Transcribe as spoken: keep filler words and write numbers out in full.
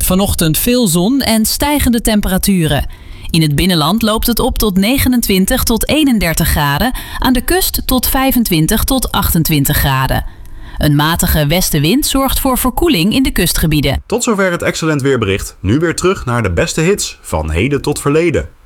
Vanochtend veel zon en stijgende temperaturen. In het binnenland loopt het op tot negenentwintig tot eenendertig graden, aan de kust tot vijfentwintig tot achtentwintig graden. Een matige westenwind zorgt voor verkoeling in de kustgebieden. Tot zover het Excellent Weerbericht. Nu weer terug naar de beste hits van heden tot verleden.